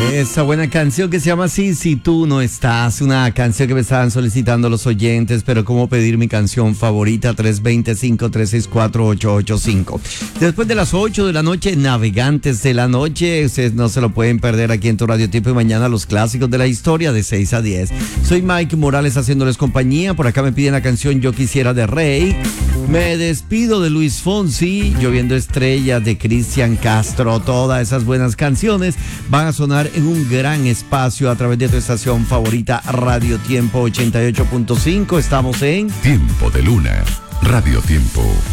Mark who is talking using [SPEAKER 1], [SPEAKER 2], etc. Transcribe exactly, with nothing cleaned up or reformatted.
[SPEAKER 1] Esa buena canción que se llama Sí, si tú no estás, una canción que me estaban solicitando los oyentes, pero cómo pedir mi canción favorita, tres dos cero, cinco tres seis cuatro, ocho ocho cinco. Después de las ocho de la noche, Navegantes de la Noche, ustedes no se lo pueden perder aquí en tu Radio Tiempo, y mañana los clásicos de la historia de seis a diez. Soy Mike Morales haciéndoles compañía, por acá me piden la canción Yo Quisiera de Rey, me despido de Luis Fonsi, Lloviendo Estrellas de Cristian Castro. Todas esas buenas canciones van a sonar en un gran espacio a través de tu estación favorita, Radio Tiempo ochenta y ocho punto cinco. Estamos en
[SPEAKER 2] Tiempo de Luna, Radio Tiempo.